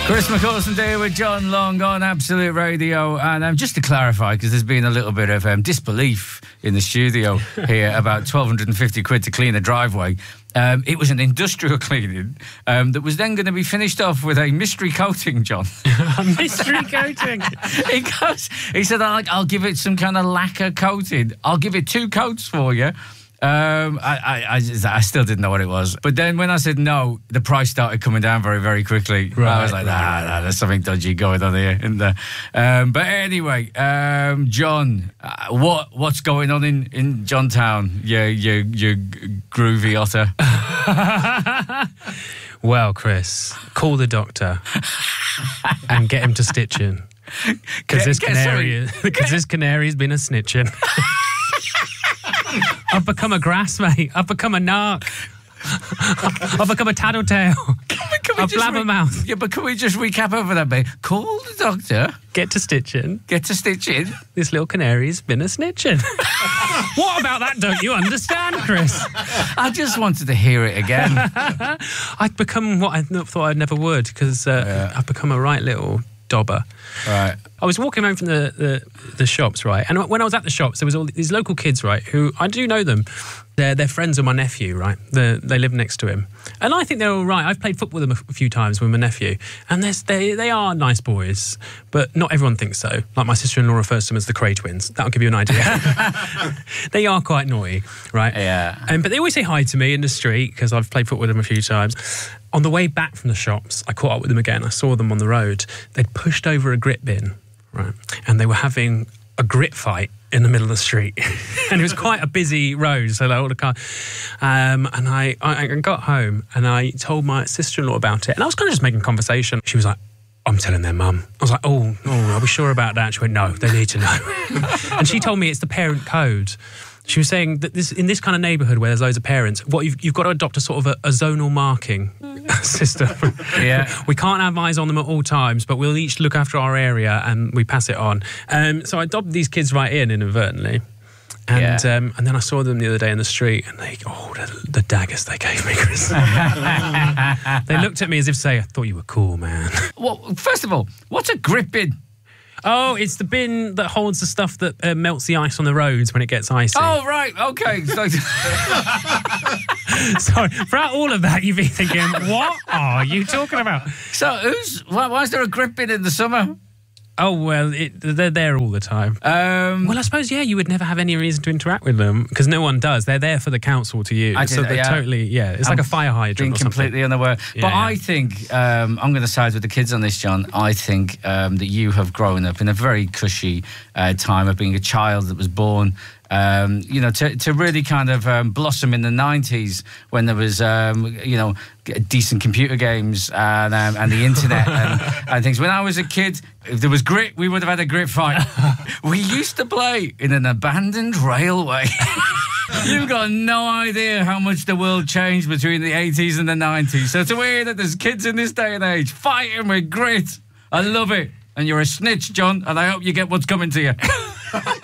Chris McCausland here with John Long on Absolute Radio. And just to clarify, because there's been a little bit of disbelief in the studio here about 1,250 quid to clean a driveway. It was an industrial cleaning that was then going to be finished off with a mystery coating, John. A mystery coating? He said, I'll give it some kind of lacquer coating. I'll give it 2 coats for you. I still didn't know what it was. But then when I said no, the price started coming down very, very quickly. Right, I was like, nah, there's something dodgy going on here. But anyway, John, what's going on in Johntown? You groovy otter. Well, Chris, call the doctor and get him to stitching. Because this canary's been a snitching. I've become a grass, mate. I've become a narc. I've become a tattletale. A blabbermouth. Yeah, but can we just recap over that, mate? Call the doctor. Get to stitching. This little canary's been a snitching. What about that don't you understand, Chris? I just wanted to hear it again. I've become what I thought I never would, because I've become a right little dobber. Right. I was walking home from the shops, right? And when I was at the shops, there was all these local kids, right, who I do know them. They're friends of my nephew, right? They live next to him. And I think they're all right. I've played football with them a few times with my nephew. And they are nice boys, but not everyone thinks so. Like my sister-in-law refers to them as the Cray twins. That'll give you an idea. They are quite naughty, right? Yeah. But they always say hi to me in the street, because I've played football with them a few times. On the way back from the shops, I caught up with them again. I saw them on the road. They'd pushed over a grit bin, right? And they were having a grit fight in the middle of the street. And it was quite a busy road, so all the cars. And I got home and I told my sister-in-law about it. And I was kind of just making conversation. She was like, I'm telling their mum. I was like, oh, are we sure about that? She went, no, they need to know. And she told me it's the parent code. She was saying that in this kind of neighbourhood where there's loads of parents, you've got to adopt a sort of a zonal marking system. Yeah. We can't have eyes on them at all times, but we'll each look after our area and we pass it on. So I adopted these kids right in inadvertently. And then I saw them the other day in the street, and the daggers they gave me, Chris. They looked at me as if to say, I thought you were cool, man. Well, first of all, what's a grit bin? Oh, it's the bin that holds the stuff that melts the ice on the roads when it gets icy. Oh, right, okay. Sorry, throughout all of that, you've been thinking, what are you talking about? So, why is there a grit bin in the summer? Oh, well, they're there all the time. Well, I suppose, you would never have any reason to interact with them, because no one does. They're there for the council to use. Totally, it's like a fire hydrant being or something. Completely unaware. But I think, I'm going to side with the kids on this, John. I think that you have grown up in a very cushy time of being a child that was born to really kind of blossom in the 90s when there was, decent computer games and the internet and things. When I was a kid, if there was grit, we would have had a grit fight. We used to play in an abandoned railway. You've got no idea how much the world changed between the 80s and the 90s. So to hear that there's kids in this day and age fighting with grit, I love it. And you're a snitch, John, and I hope you get what's coming to you.